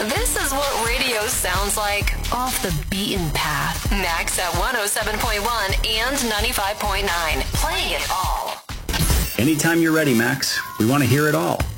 This is what radio sounds like off the beaten path. Max at 107.1 and 95.9. Playing it all. Anytime you're ready, Max. We want to hear it all.